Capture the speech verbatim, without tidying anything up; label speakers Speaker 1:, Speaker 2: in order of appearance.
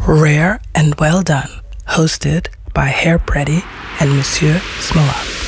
Speaker 1: Rare and Well Done, hosted by Hair Pretty and Monsieur Smollett.